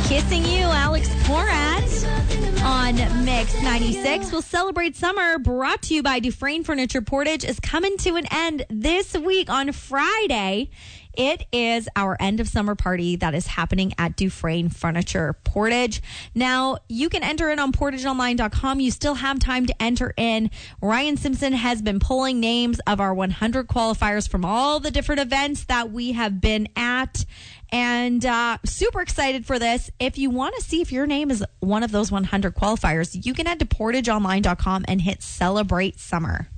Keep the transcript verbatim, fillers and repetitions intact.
Kissing You, Alex Porat on Mix ninety-six. We'll celebrate summer, brought to you by Dufresne Furniture. Portage is coming to an end this week on Friday. It is our end of summer party that is happening at Dufresne Furniture Portage. Now, you can enter in on portage online dot com. You still have time to enter in. Ryan Simpson has been pulling names of our one hundred qualifiers from all the different events that we have been at. And uh, super excited for this. If you want to see if your name is one of those one hundred qualifiers, you can head to portage online dot com and hit Celebrate Summer.